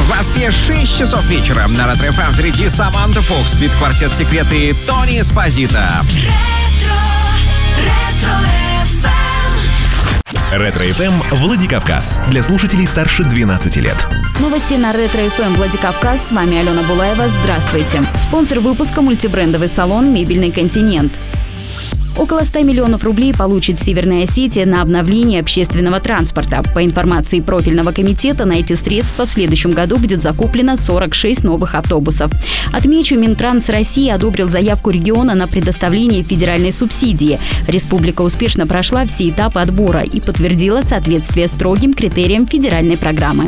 В Москве 6 часов вечера. На Ретро ФМ впереди Саманта Фокс, Бит-квартет «Секреты» и Тони Эспозито. Ретро ФМ Владикавказ. Для слушателей старше 12 лет. Новости на Ретро ФМ Владикавказ. С вами Алена Булаева. Здравствуйте. Спонсор выпуска — мультибрендовый салон «Мебельный континент». Около 100 миллионов рублей получит Северная Осетия на обновление общественного транспорта. По информации профильного комитета, на эти средства в следующем году будет закуплено 46 новых автобусов. Отмечу, Минтранс России одобрил заявку региона на предоставление федеральной субсидии. Республика успешно прошла все этапы отбора и подтвердила соответствие строгим критериям федеральной программы.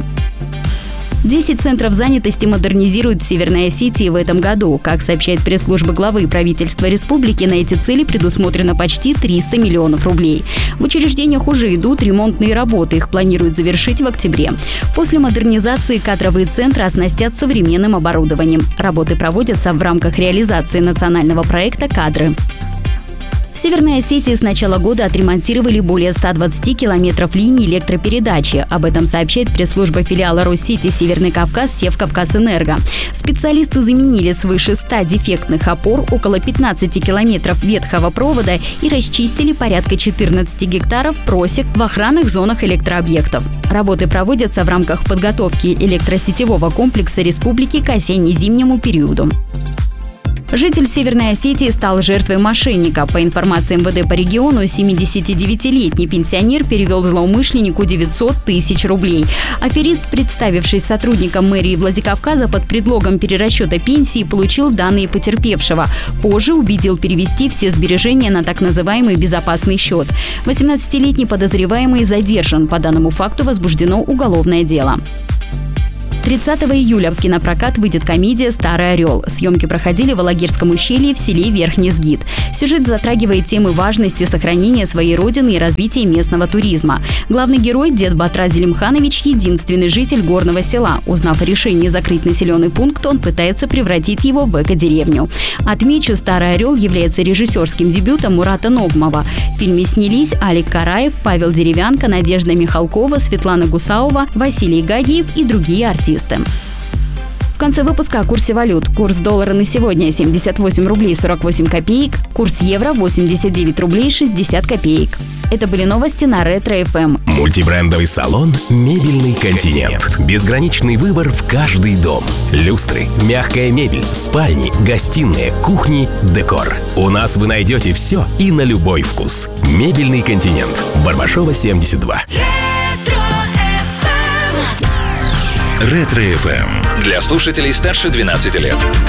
10 центров занятости модернизируют в Северной Осетии в этом году. Как сообщает пресс-служба главы правительства республики, на эти цели предусмотрено почти 300 миллионов рублей. В учреждениях уже идут ремонтные работы. Их планируют завершить в октябре. После модернизации кадровые центры оснастят современным оборудованием. Работы проводятся в рамках реализации национального проекта «Кадры». В Северной Осетии с начала года отремонтировали более 120 километров линий электропередачи. Об этом сообщает пресс-служба филиала Россети «Северный Кавказ» Севкавказэнерго. Специалисты заменили свыше 100 дефектных опор, около 15 километров ветхого провода и расчистили порядка 14 гектаров просек в охранных зонах электрообъектов. Работы проводятся в рамках подготовки электросетевого комплекса республики к осенне-зимнему периоду. Житель Северной Осетии стал жертвой мошенника. По информации МВД по региону, 79-летний пенсионер перевел злоумышленнику 900 тысяч рублей. Аферист, представившись сотрудником мэрии Владикавказа под предлогом перерасчета пенсии, получил данные потерпевшего. Позже убедил перевести все сбережения на так называемый безопасный счет. 18-летний подозреваемый задержан. По данному факту возбуждено уголовное дело. 30 июля в кинопрокат выйдет комедия «Старый орел». Съемки проходили в Алагирском ущелье в селе Верхний Сгит. Сюжет затрагивает темы важности сохранения своей родины и развития местного туризма. Главный герой, дед Батрат Зелимханович, единственный житель горного села. Узнав о решении закрыть населенный пункт, он пытается превратить его в эко-деревню. Отмечу, «Старый орел» является режиссерским дебютом Мурата Ногмова. В фильме снялись Алик Караев, Павел Деревянко, Надежда Михалкова, Светлана Гусаова, Василий Гагиев и другие артисты. В конце выпуска о курсе валют. Курс доллара на сегодня 78 рублей 48 копеек, курс евро 89 рублей 60 копеек. Это были новости на Ретро ФМ. Мультибрендовый салон «Мебельный континент». Безграничный выбор в каждый дом. Люстры, мягкая мебель, спальни, гостиные, кухни, декор. У нас вы найдете все и на любой вкус. «Мебельный континент». Барбашова, 72. Ретро ФМ. Для слушателей старше 12 лет.